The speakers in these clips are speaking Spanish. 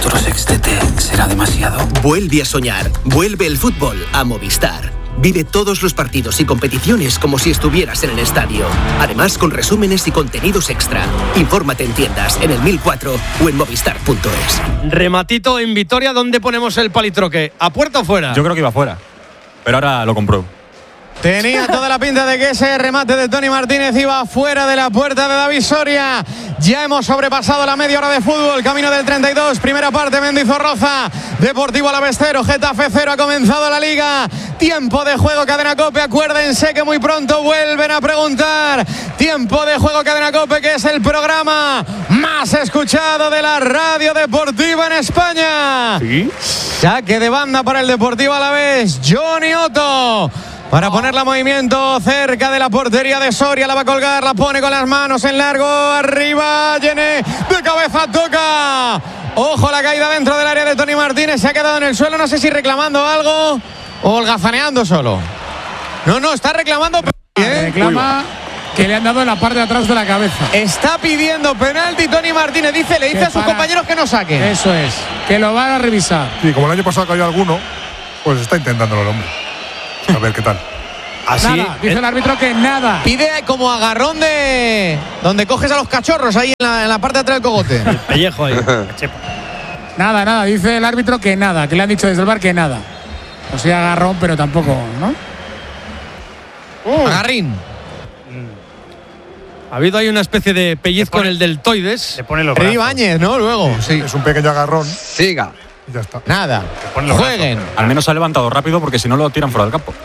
otro sextete será demasiado. Vuelve a soñar. Vuelve el fútbol a Movistar. Vive todos los partidos y competiciones como si estuvieras en el estadio. Además, con resúmenes y contenidos extra. Infórmate en tiendas, en el 1004 o en movistar.es. Rematito en Vitoria, ¿dónde ponemos el palitroque? ¿A puerta o fuera? Yo creo que iba fuera, pero ahora lo compruebo. Tenía toda la pinta de que ese remate de Tony Martínez iba fuera de la puerta de David Soria. Ya hemos sobrepasado la media hora de fútbol. Camino del 32. Primera parte, Mendizorroza. Deportivo Alavés 0, Getafe 0. Ha comenzado la Liga. Tiempo de juego, Cadena COPE. Acuérdense que muy pronto vuelven a preguntar. Tiempo de juego, Cadena COPE, que es el programa más escuchado de la radio deportiva en España. ¿Sí? Saque de banda para el Deportivo Alavés. Johnny Otto. Para ponerla en movimiento cerca de la portería de Soria. La va a colgar, la pone con las manos en largo. Arriba, Llené. De cabeza toca. Ojo la caída dentro del área de Tony Martínez. Se ha quedado en el suelo. No sé si reclamando algo o holgazaneando solo. No, está reclamando. Reclama que le han dado en la parte de atrás de la cabeza. Está pidiendo penalti Tony Martínez. Le dice a sus compañeros que no saquen. Eso es, que lo van a revisar. Sí, como el año pasado cayó alguno, pues está intentándolo el hombre. A ver qué tal. Así nada, dice el árbitro que nada. Pide como agarrón de donde coges a los cachorros ahí en la parte de atrás del cogote. El pellejo ahí. Nada, dice el árbitro que nada, que le han dicho desde el bar que nada. O sea, agarrón, pero tampoco, ¿no? Agarrín. Ha habido ahí una especie de pellizco en el deltoides. Le pone los brazos. Ibáñez, ¿no? Luego. Sí. Es un pequeño agarrón. Siga. Y ya está. Nada. Jueguen. Al menos se ha levantado rápido porque si no lo tiran fuera del campo.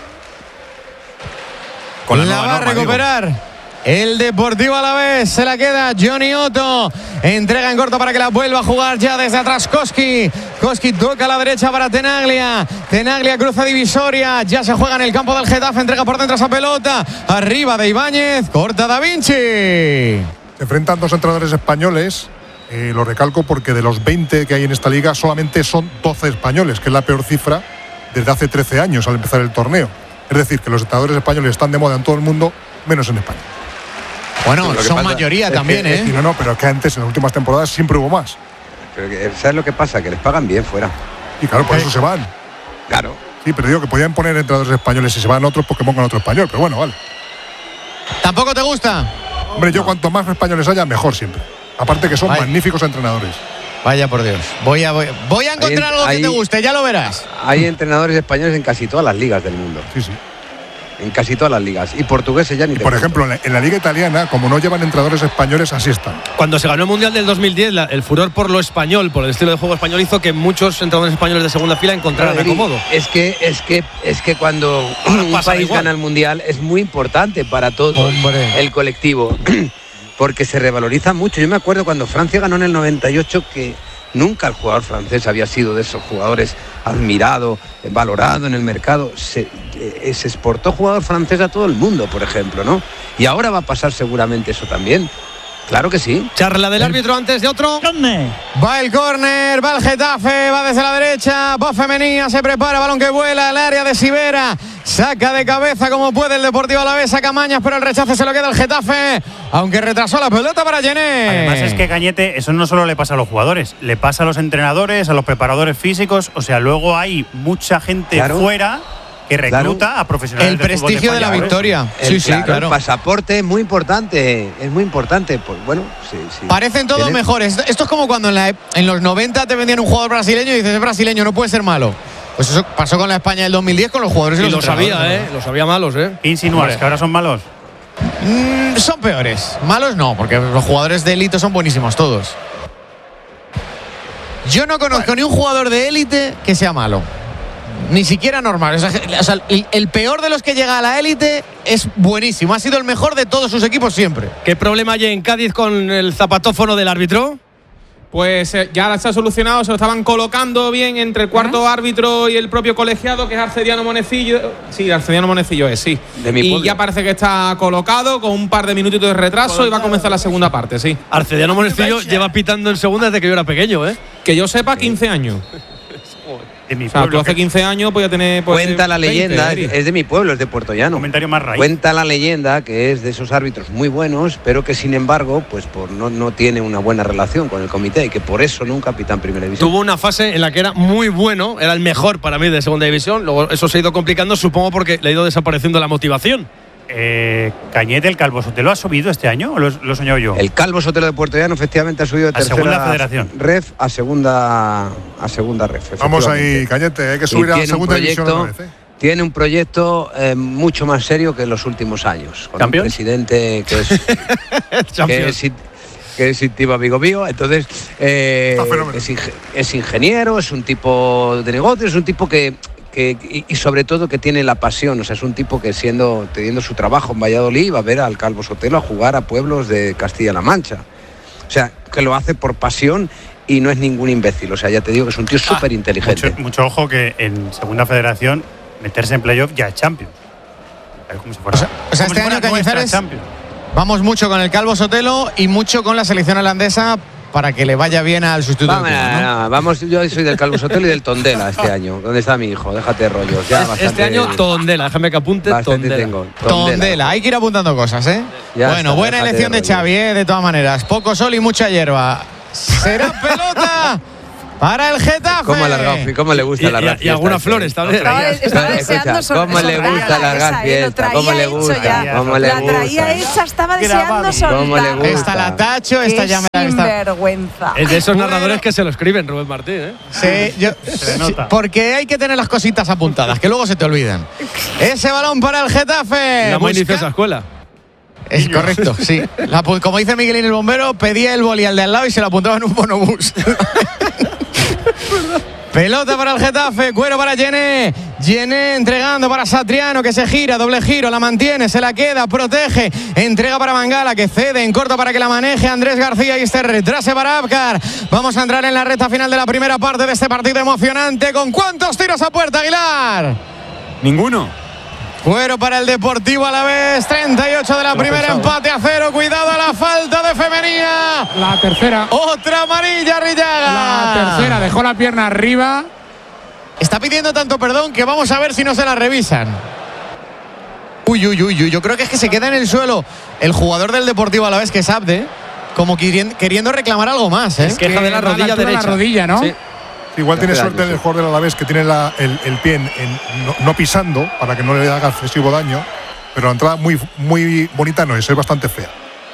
Con la va a recuperar el Deportivo Alavés. Se la queda Johnny Otto. Entrega en corto para que la vuelva a jugar ya desde atrás Koski. Koski toca a la derecha para Tenaglia. Tenaglia cruza divisoria. Ya se juega en el campo del Getafe. Entrega por dentro esa pelota. Arriba de Ibáñez. Corta Da Vinci. Se enfrentan dos entrenadores españoles. Lo recalco porque de los 20 que hay en esta liga solamente son 12 españoles, que es la peor cifra desde hace 13 años al empezar el torneo. Es decir, que los entrenadores españoles están de moda en todo el mundo, menos en España. Bueno, son mayoría también, ¿eh? No, pero que antes, en las últimas temporadas, siempre hubo más. Pero ¿sabes lo que pasa? Que les pagan bien fuera. Y claro, por eso se van. Claro. Sí, pero digo que podían poner entrenadores españoles y se van otros porque pongan otro español, pero bueno, vale. ¿Tampoco te gusta? Hombre, yo cuanto más españoles haya, mejor siempre. Aparte que son magníficos entrenadores. Vaya por Dios. Voy a encontrar algo que te guste, ya lo verás. Hay entrenadores españoles en casi todas las ligas del mundo. Sí. En casi todas las ligas. Y portugueses ya ni te Por ejemplo, en la liga italiana, como no llevan entrenadores españoles, así están. Cuando se ganó el Mundial del 2010, el furor por lo español, por el estilo de juego español, hizo que muchos entrenadores españoles de segunda fila encontraran acomodo. Es que cuando un país gana el Mundial es muy importante para todo el colectivo. Porque se revaloriza mucho. Yo me acuerdo cuando Francia ganó en el 98 que nunca el jugador francés había sido de esos jugadores admirado, valorado en el mercado. Se exportó jugador francés a todo el mundo, por ejemplo, ¿no? Y ahora va a pasar seguramente eso también. Claro que sí. Charla del árbitro antes de otro. Va el córner, va el Getafe, va desde la derecha, va Femenía, se prepara, balón que vuela al área de Sivera. Saca de cabeza como puede el Deportivo Alavés, saca Mañas, pero el rechace se lo queda el Getafe, aunque retrasó la pelota para Llené. Además es que Cañete, eso no solo le pasa a los jugadores, le pasa a los entrenadores, a los preparadores físicos, o sea, luego hay mucha gente fuera que recluta a profesionales. El prestigio de la victoria. Claro. El pasaporte es muy importante. Pues bueno, sí. Parecen todos mejores. Esto es como cuando en los 90 te vendían un jugador brasileño y dices, es brasileño, no puede ser malo. Pues eso pasó con la España del 2010 con los jugadores y lo sabía, lo sabía malos, ¿Qué insinúas? ¿Que ahora son malos? Son peores. Malos no, porque los jugadores de élite son buenísimos todos. Yo no conozco ni un jugador de élite que sea malo. Ni siquiera normal. O sea, el peor de los que llega a la élite es buenísimo. Ha sido el mejor de todos sus equipos siempre. ¿Qué problema hay en Cádiz con el zapatófono del árbitro? Pues ya se ha solucionado, se lo estaban colocando bien entre el cuarto árbitro y el propio colegiado, que es Arcediano Monecillo. Sí, Arcediano Monecillo es, sí. Y ya parece que está colocado con un par de minutitos de retraso y va a comenzar la segunda parte, sí. Arcediano Monecillo lleva pitando en segunda desde que yo era pequeño, ¿eh? Que yo sepa, 15 años. De mi o sea, pueblo, tú hace 15 años podías tener. Cuenta la 20, leyenda, es de mi pueblo, es de Puerto Llano. Comentario más raíz. Cuenta la leyenda que es de esos árbitros muy buenos, pero que sin embargo, pues no tiene una buena relación con el comité y que por eso no un capitán primera división. Tuvo una fase en la que era muy bueno, era el mejor para mí de segunda división. Luego eso se ha ido complicando, supongo porque le ha ido desapareciendo la motivación. Cañete, ¿el Calvo Sotelo ha subido este año o lo he soñado yo? El Calvo Sotelo de Puerto Llano efectivamente ha subido de tercera segunda federación. ref a segunda ref. Vamos ahí, Cañete, hay que subir a la segunda división otra vez. Tiene un proyecto mucho más serio que en los últimos años. Con un presidente que es Intima amigo mío. Entonces, es ingeniero, es un tipo de negocio, es un tipo que sobre todo que tiene la pasión, o sea, es un tipo que teniendo su trabajo en Valladolid va a ver al Calvo Sotelo a jugar a pueblos de Castilla-La Mancha. O sea, que lo hace por pasión y no es ningún imbécil. O sea, ya te digo que es un tío súper inteligente. Mucho ojo que en segunda federación meterse en playoff ya es Champions. Como si fuera, o sea, este año Cañizares vamos mucho con el Calvo Sotelo y mucho con la selección holandesa para que le vaya bien al sustituto. Vamos, yo soy del Calvo Sotelo y del Tondela este año. ¿Dónde está mi hijo? Déjate de rollos. Este año Tondela, déjame que apunte Tondela. Tondela, hay que ir apuntando cosas, ¿eh? Bueno, buena elección de Xavi, de todas maneras. Poco sol y mucha hierba. Será pelota para el Getafe. ¿Cómo le gusta alargar fiesta? Y algunas flores también. Estaba deseando ¿Cómo le gusta alargar fiesta? ¿Cómo le gusta? La traía hecha, estaba deseando soltar. Esta la tacho, esta ya me la está. Vergüenza. Es de esos narradores que se lo escriben, Rubén Martín, ¿eh? Sí, porque hay que tener las cositas apuntadas, que luego se te olvidan. Ese balón para el Getafe. No inició esa escuela. Es correcto, sí. Como dice Miguelín el bombero, pedía el boli al de al lado y se lo apuntaba en un bonobús. Pelota para el Getafe, cuero para Yené. Yené entregando para Satriano, que se gira, doble giro, la mantiene, se la queda, protege, entrega para Mangala, que cede en corto para que la maneje Andrés García y este retrase para Abkar. Vamos a entrar en la recta final de la primera parte de este partido emocionante. ¿Con cuántos tiros a puerta, Aguilar? Ninguno. Cuero para el Deportivo Alavés, 38 de la primera, empate a 0. Cuidado a la falta de Femenía. La tercera. Otra amarilla, Arrillaga. La tercera, dejó la pierna arriba. Está pidiendo tanto perdón que vamos a ver si no se la revisan. Uy, yo creo que es que se queda en el suelo el jugador del Deportivo Alavés, que es Abde, como queriendo reclamar algo más, ¿eh? Es queja de la rodilla derecha. La rodilla, ¿no? Sí. Igual tiene suerte el jugador del Alavés, que tiene el pie no pisando para que no le haga excesivo daño, pero la entrada muy bonita no es bastante fea.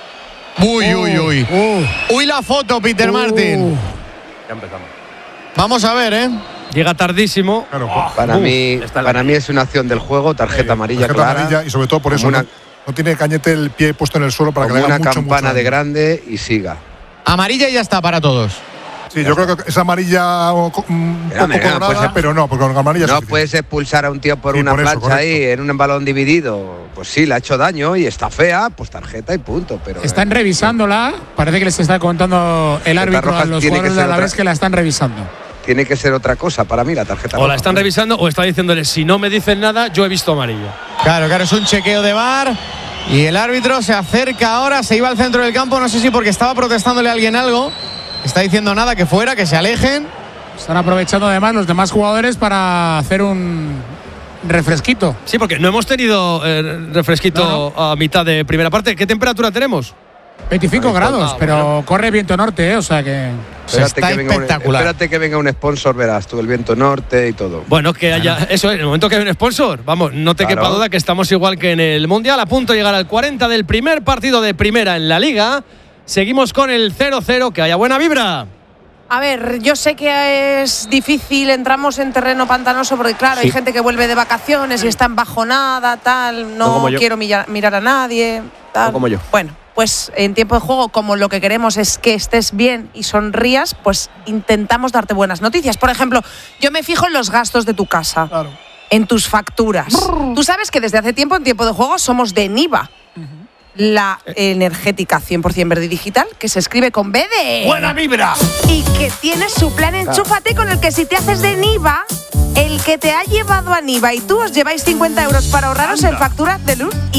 Uy, la foto, Peter Martin. Ya empezamos. Vamos a ver, ¿eh? Llega tardísimo. Claro, para mí es una acción del juego, tarjeta amarilla clara. Y sobre todo por eso no tiene Cañete el pie puesto en el suelo para que le haga una campana de grande y siga. Amarilla y ya está para todos. Sí, yo creo que es amarilla un poco colorada, pero no, porque con amarilla no puedes expulsar a un tío por una plancha ahí en un balón dividido. Pues sí, le ha hecho daño y está fea, pues tarjeta y punto. Pero están revisándola, parece que les está contando el árbitro a los jugadores de Alavés que la están revisando. Tiene que ser otra cosa para mí la tarjeta. O la están revisando o está diciéndole, si no me dicen nada, yo he visto amarillo. Claro, es un chequeo de VAR. Y el árbitro se acerca ahora, se iba al centro del campo, no sé si porque estaba protestándole a alguien algo. Está diciendo nada, que fuera, que se alejen. Están aprovechando además los demás jugadores para hacer un refresquito. Sí, porque no hemos tenido refresquito a mitad de primera parte. ¿Qué temperatura tenemos? 25 grados, pero corre viento norte, o sea que está espectacular. Espérate que venga un sponsor, verás tú, el viento norte y todo. Bueno, que haya eso, en el momento que haya un sponsor, vamos, no te quepa duda que estamos igual que en el Mundial, a punto de llegar al 40 del primer partido de primera en la Liga. Seguimos con el 0-0, que haya buena vibra. A ver, yo sé que es difícil, entramos en terreno pantanoso porque claro, hay gente que vuelve de vacaciones y está embajonada, tal, no quiero mirar a nadie, tal. No como yo. Bueno, pues en tiempo de juego, como lo que queremos es que estés bien y sonrías, pues intentamos darte buenas noticias. Por ejemplo, yo me fijo en los gastos de tu casa, en tus facturas. Tú sabes que desde hace tiempo, en tiempo de juego, somos de Niva. La energética 100% verde y digital, que se escribe con B de ¡buena vibra! Y que tiene su plan Enchúfate, con el que si te haces de Niva, el que te ha llevado a Niva y tú os lleváis 50 euros para ahorraros en factura de luz y gas.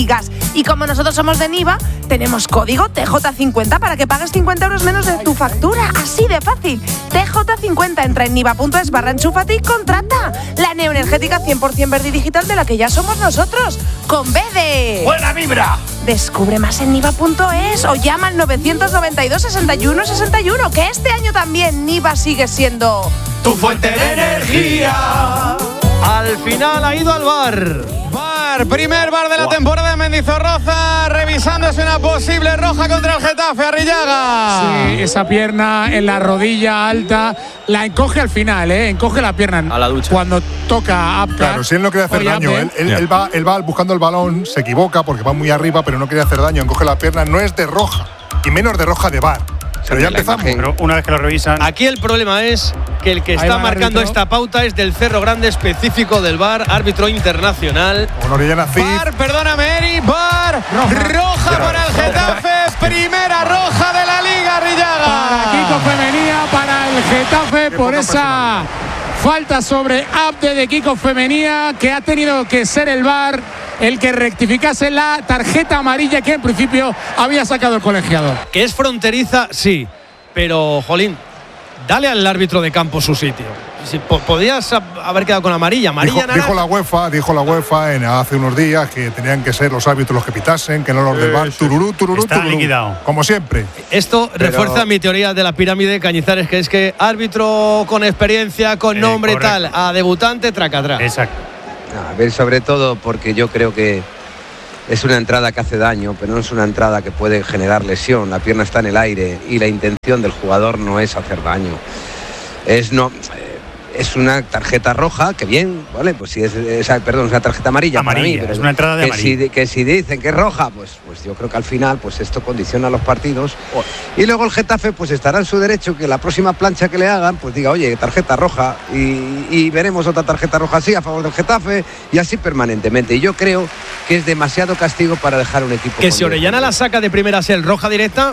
Y como nosotros somos de Niva, tenemos código TJ50 para que pagues 50 euros menos de tu factura. Así de fácil. TJ50, entra en niva.es/enchúfate y contrata la neoenergética 100% verde y digital de la que ya somos nosotros. Con B de... ¡Buena vibra! Descubre más en niva.es o llama al 992 61 61, que este año también Niva sigue siendo tu fuente de energía. Al final ha ido al bar. Primer bar de la temporada de Mendizorroza, revisándose una posible roja contra el Getafe. Arrillaga. Sí, esa pierna en la rodilla alta la encoge al final, encoge la pierna a la ducha cuando toca Apcar. Claro, si él no quiere hacer daño, él va buscando el balón, se equivoca porque va muy arriba, pero no quiere hacer daño, encoge la pierna, no es de roja, y menos de roja de bar. Pero ya empezamos. Pero una vez que lo revisan. Aquí el problema es que el que está marcando esta pauta es del Cerro Grande, específico del VAR, árbitro internacional. VAR, perdóname, Eri, VAR, roja para el Getafe, primera roja de la Liga, Arrillaga. Para Kiko Femenía, para el Getafe, por esa falta sobre Abde de Kiko Femenía, que ha tenido que ser el VAR el que rectificase la tarjeta amarilla que en principio había sacado el colegiado. Que es fronteriza, sí, pero, jolín, dale al árbitro de campo su sitio. Si podías haber quedado con amarilla. Dijo la UEFA hace unos días que tenían que ser los árbitros los que pitasen, que no los del VAR. Tururú. Está liquidado. Como siempre. Esto refuerza mi teoría de la pirámide de Cañizares, que es que árbitro con experiencia, con nombre y tal, a debutante, traca atrás. Exacto. A ver, sobre todo porque yo creo que es una entrada que hace daño, pero no es una entrada que puede generar lesión. La pierna está en el aire y la intención del jugador no es hacer daño. Es una tarjeta roja, que bien, vale, pues si es una tarjeta amarilla para mí, pero es una entrada de amarilla. Que si dicen que es roja, pues yo creo que al final pues esto condiciona los partidos. Y luego el Getafe pues estará en su derecho que la próxima plancha que le hagan pues diga, oye, tarjeta roja, y veremos otra tarjeta roja así a favor del Getafe, y así permanentemente. Y yo creo que es demasiado castigo para dejar un equipo. Que si Orellana la saca de primera ser roja directa,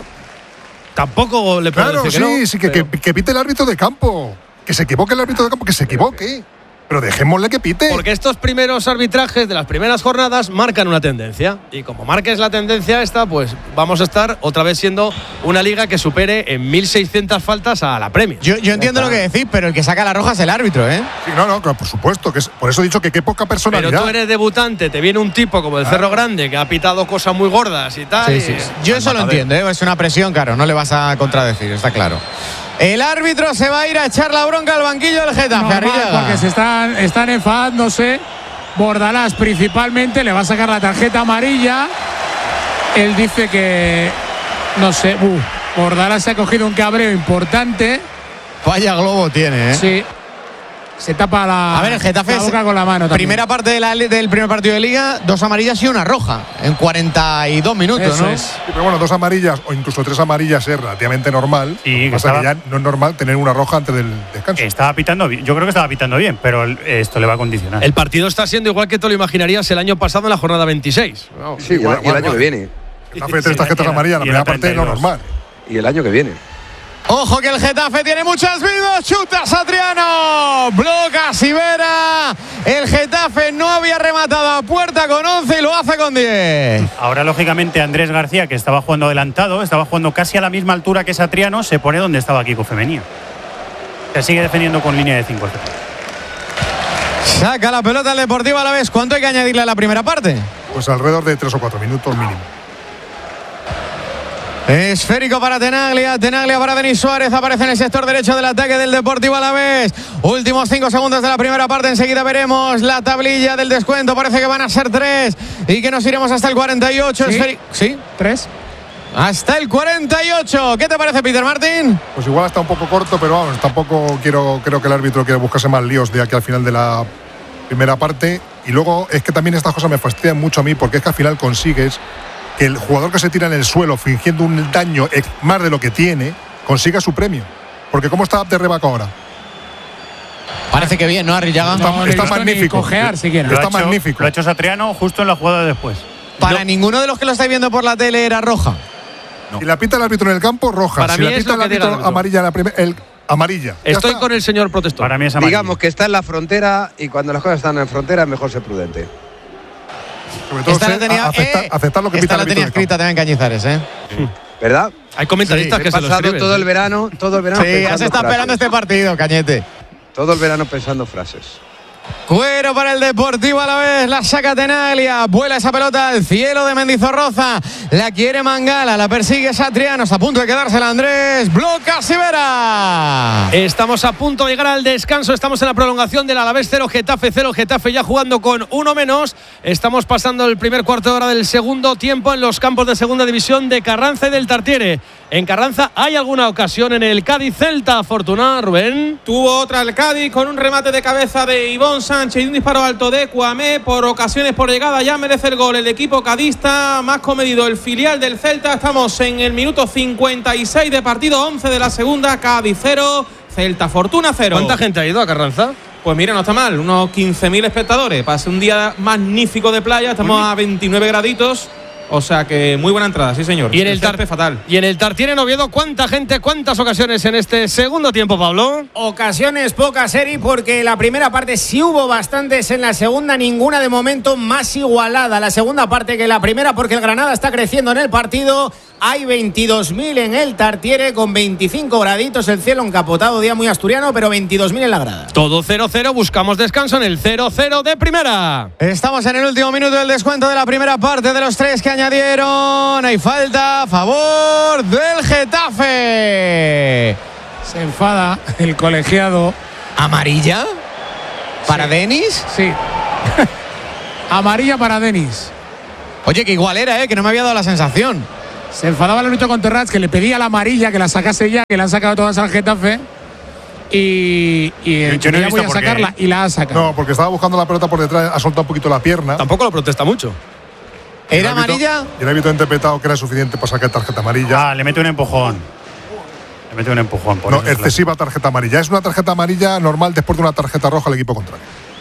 tampoco le puedo decir que no. Sí, que pite el árbitro de campo. Que se equivoque el árbitro de campo, que se equivoque. Pero dejémosle que pite. Porque estos primeros arbitrajes de las primeras jornadas marcan una tendencia. Y como marques la tendencia esta, pues vamos a estar otra vez siendo una liga que supere en 1.600 faltas a la Premier. Yo entiendo lo que decís, pero el que saca la roja es el árbitro, ¿eh? Sí, no, por supuesto. Por eso he dicho que qué poca personalidad. Pero tú eres debutante, te viene un tipo como el Cerro Grande que ha pitado cosas muy gordas y tal. Sí. Yo eso lo entiendo, ¿eh? Es una presión, claro, no le vas a contradecir, está claro. El árbitro se va a ir a echar la bronca al banquillo del Getafe. Porque se están enfadándose. Bordalás principalmente le va a sacar la tarjeta amarilla. Él dice que no sé. Bordalás se ha cogido un cabreo importante. Vaya globo tiene, ¿eh? Sí. Se tapa la boca con la mano también. Primera parte del primer partido de Liga, 2 amarillas y una roja en 42 minutos, Eso ¿no? es. Sí, pero bueno, 2 amarillas o incluso 3 amarillas es relativamente normal. Y que ya no es normal tener una roja antes del descanso. Estaba pitando bien. Yo creo que estaba pitando bien, pero esto le va a condicionar. El partido está siendo igual que tú lo imaginarías el año pasado en la jornada 26. Sí, igual, y el año que viene. Getafe 3 tarjetas amarillas, la primera parte no normal. Y el año que viene. Ojo que el Getafe tiene muchas vidas. Chuta Satriano. Bloca Sivera. El Getafe no había rematado a puerta con 11 y lo hace con 10. Ahora, lógicamente, Andrés García, que estaba jugando adelantado, estaba jugando casi a la misma altura que Satriano, se pone donde estaba Kiko Femenía. Se sigue defendiendo con línea de 5. Saca la pelota el Deportivo Alavés. ¿Cuánto hay que añadirle a la primera parte? Pues alrededor de 3 o 4 minutos mínimo. Esférico para Tenaglia para Denis Suárez, aparece en el sector derecho del ataque del Deportivo Alavés. Últimos 5 segundos de la primera parte, enseguida veremos la tablilla del descuento, parece que van a ser 3 y que nos iremos hasta el 48. ¿Sí? 3. Hasta el 48. ¿Qué te parece, Peter Martin? Pues igual está un poco corto, pero vamos, tampoco creo que el árbitro quiera buscarse más líos de aquí al final de la primera parte. Y luego es que también estas cosas me fastidian mucho a mí, porque es que al final consigues que el jugador que se tira en el suelo fingiendo un daño más de lo que tiene consiga su premio. Porque ¿cómo está Abde Rebaco ahora? Parece que bien, ¿no, Arrillaga? Está magnífico. Está magnífico. Lo ha hecho Satriano justo en la jugada de después. Para ninguno de los que lo estáis viendo por la tele era roja. No. Si la pita el árbitro en el campo, roja. Para si mí la pita el árbitro amarilla, amarilla. Estoy con el señor protestor. Para mí es amarilla. Digamos que está en la frontera y cuando las cosas están en frontera es mejor ser prudente. Sobre todo aceptar lo que pita el árbitro. Esta la tenía escrita también Cañizares, ¿Verdad? Hay comentaristas que se lo escriben. Todo el verano. Sí, has estado esperando este partido, Cañete. Todo el verano pensando frases. Cuero para el Deportivo Alavés, la saca Tenaglia, vuela esa pelota al cielo de Mendizorroza, la quiere Mangala, la persigue Satriano, está a punto de quedársela Andrés, bloca Sivera. Estamos a punto de llegar al descanso, estamos en la prolongación del Alavés 0, Getafe 0, Getafe ya jugando con uno menos, estamos pasando el primer cuarto de hora del segundo tiempo en los campos de segunda división de Carranza y del Tartiere. En Carranza hay alguna ocasión en el Cádiz-Celta, afortunada, Rubén. Tuvo otra el Cádiz con un remate de cabeza de Ivón Sánchez y un disparo alto de Cuamé. Por ocasiones, por llegada, ya merece el gol el equipo cadista. Más comedido el filial del Celta. Estamos en el minuto 56 de partido, 11 de la segunda. Cádiz 0, Celta Fortuna 0. ¿Cuánta gente ha ido a Carranza? Pues mira, no está mal, unos 15.000 espectadores. Para ser un día magnífico de playa, estamos a 29 graditos. O sea que muy buena entrada, sí señor. Y en el fatal. Y en el Tartiere en Oviedo, ¿cuánta gente, cuántas ocasiones en este segundo tiempo, Pablo? Ocasiones pocas, Eri, porque la primera parte sí hubo bastantes, en la segunda ninguna, de momento más igualada la segunda parte que la primera, porque el Granada está creciendo en el partido. Hay 22.000 en el Tartiere con 25 graditos, el cielo encapotado, día muy asturiano, pero 22.000 en la grada. Todo 0-0, buscamos descanso en el 0-0 de primera. Estamos en el último minuto del descuento de la primera parte, de los 3 que añadieron. Hay falta a favor del Getafe. Se enfada el colegiado. ¿Amarilla? ¿Para Denis? Sí. Amarilla para Denis. Oye, que igual era, que no me había dado la sensación. Se enfadaba Lolito Conterrats, que le pedía la amarilla, que la sacase ya, que la han sacado todas al Getafe. Y yo no voy a sacarla y la ha sacado. No, porque estaba buscando la pelota por detrás, ha soltado un poquito la pierna. Tampoco lo protesta mucho. ¿Era amarilla? Y el árbitro ha interpretado que era suficiente para sacar tarjeta amarilla. Le mete un empujón. Por no, excesiva tarjeta amarilla. Es una tarjeta amarilla normal después de una tarjeta roja al equipo contrario.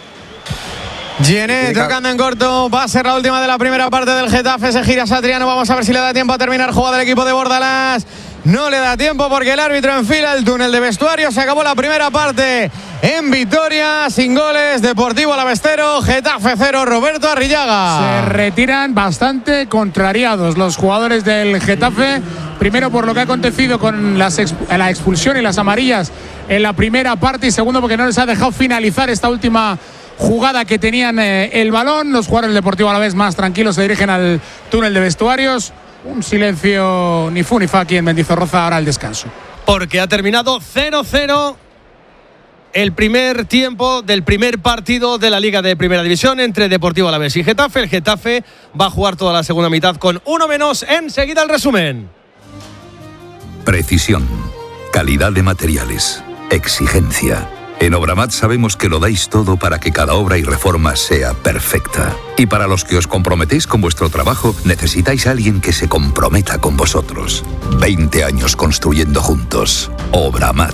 Gené tocando en corto, va a ser la última de la primera parte del Getafe, se gira Satriano, vamos a ver si le da tiempo a terminar jugada del equipo de Bordalás. No le da tiempo porque el árbitro enfila el túnel de vestuario. Se acabó la primera parte en Vitoria, sin goles. Deportivo Alavés 0, Getafe 0, Roberto Arrillaga. Se retiran bastante contrariados los jugadores del Getafe. Primero por lo que ha acontecido con la expulsión y las amarillas en la primera parte. Y segundo porque no les ha dejado finalizar esta última jugada que tenían el balón. Los jugadores del Deportivo Alavés más tranquilos se dirigen al túnel de vestuarios. Un silencio ni fu ni fa aquí en Mendizorroza, ahora el descanso. Porque ha terminado 0-0 el primer tiempo del primer partido de la Liga de Primera División entre Deportivo Alavés y Getafe. El Getafe va a jugar toda la segunda mitad con uno menos. Enseguida el resumen. Precisión, calidad de materiales, exigencia. En Obramat sabemos que lo dais todo para que cada obra y reforma sea perfecta. Y para los que os comprometéis con vuestro trabajo, necesitáis a alguien que se comprometa con vosotros. 20 años construyendo juntos. Obramat.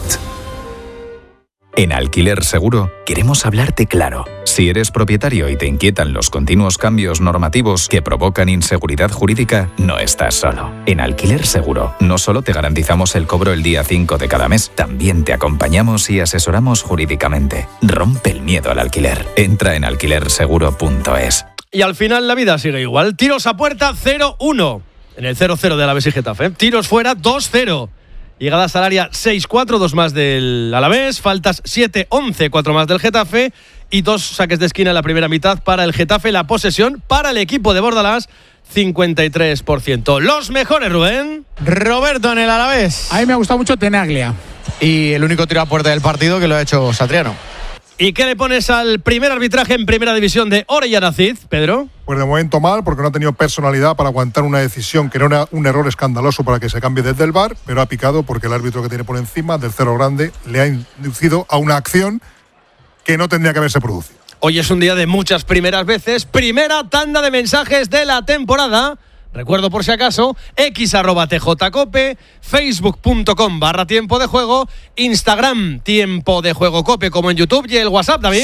En Alquiler Seguro queremos hablarte claro. Si eres propietario y te inquietan los continuos cambios normativos que provocan inseguridad jurídica, no estás solo. En Alquiler Seguro no solo te garantizamos el cobro el día 5 de cada mes, también te acompañamos y asesoramos jurídicamente. Rompe el miedo al alquiler. Entra en alquilerseguro.es. Y al final la vida sigue igual. Tiros a puerta 0-1 en el 0-0 de Alavés y Getafe. Tiros fuera 2-0. Llegadas al área 6-4, 2 más del Alavés, faltas 7-11, 4 más del Getafe y 2 saques de esquina en la primera mitad para el Getafe. La posesión para el equipo de Bordalás, 53%. Los mejores, Rubén. Roberto en el Alavés. A mí me ha gustado mucho Tenaglia. Y el único tiro a puerta del partido que lo ha hecho Satriano. ¿Y qué le pones al primer arbitraje en primera división de Orellana Cid, Pedro? Pues de momento mal, porque no ha tenido personalidad para aguantar una decisión que no era un error escandaloso para que se cambie desde el VAR, pero ha picado porque el árbitro que tiene por encima del cero grande le ha inducido a una acción que no tendría que haberse producido. Hoy es un día de muchas primeras veces. Primera tanda de mensajes de la temporada. Recuerdo por si acaso, x@tjcope, facebook.com/tiempo de juego, Instagram tiempo de juego cope como en YouTube y el WhatsApp, David.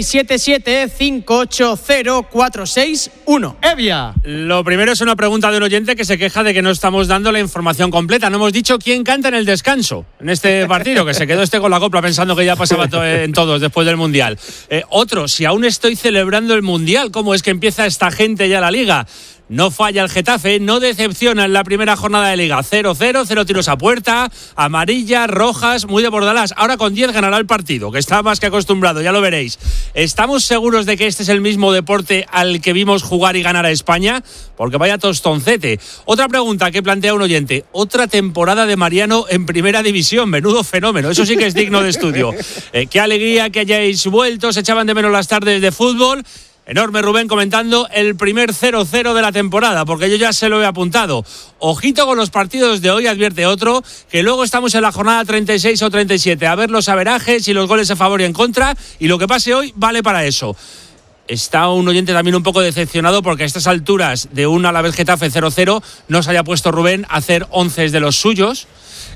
677-580-461. Evia. Lo primero es una pregunta de un oyente que se queja de que no estamos dando la información completa. No hemos dicho quién canta en el descanso en este partido, que se quedó con la copla pensando que ya pasaba en todos después del Mundial. Otro, si aún estoy celebrando el Mundial, ¿cómo es que empieza esta gente ya la Liga? No falla el Getafe, no decepciona en la primera jornada de Liga. 0-0, 0 tiros a puerta, amarillas, rojas, muy de Bordalás. Ahora con 10 ganará el partido, que está más que acostumbrado, ya lo veréis. ¿Estamos seguros de que este es el mismo deporte al que vimos jugar y ganar a España? Porque vaya tostoncete. Otra pregunta que plantea un oyente. Otra temporada de Mariano en primera división. Menudo fenómeno. Eso sí que es digno de estudio. Qué alegría que hayáis vuelto. Se echaban de menos las tardes de fútbol. Enorme Rubén comentando el primer 0-0 de la temporada, porque yo ya se lo he apuntado. Ojito con los partidos de hoy, advierte otro, que luego estamos en la jornada 36 o 37, a ver los averajes y los goles a favor y en contra, y lo que pase hoy vale para eso. Está un oyente también un poco decepcionado porque a estas alturas de un Alavés Getafe 0-0 no se haya puesto Rubén a hacer 11 de los suyos.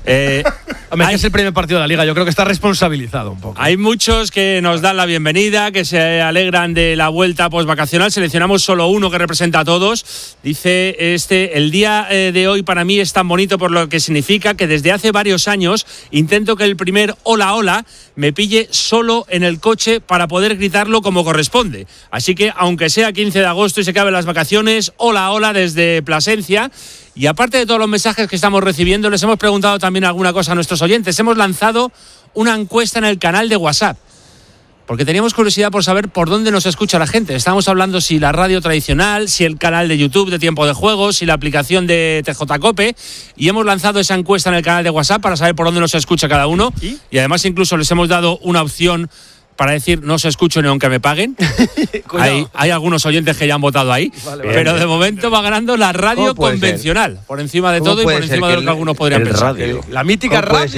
Hombre, es el primer partido de la Liga, yo creo que está responsabilizado un poco. Hay muchos que nos dan la bienvenida, que se alegran de la vuelta postvacacional. Seleccionamos solo uno que representa a todos. Dice el día de hoy para mí es tan bonito por lo que significa que desde hace varios años intento que el primer hola hola me pille solo en el coche para poder gritarlo como corresponde. Así que aunque sea 15 de agosto y se acaben las vacaciones, hola hola desde Plasencia. Y aparte de todos los mensajes que estamos recibiendo, les hemos preguntado también alguna cosa a nuestros oyentes. Hemos lanzado una encuesta en el canal de WhatsApp, porque teníamos curiosidad por saber por dónde nos escucha la gente. Estábamos hablando si la radio tradicional, si el canal de YouTube de Tiempo de Juego, si la aplicación de TJCope, y hemos lanzado esa encuesta en el canal de WhatsApp para saber por dónde nos escucha cada uno. Y además incluso les hemos dado una opción para decir no os escucho ni aunque me paguen. hay algunos oyentes que ya han votado ahí, pero de momento va ganando la radio convencional, por encima de todo y por encima de lo que algunos podrían pensar. La mítica radio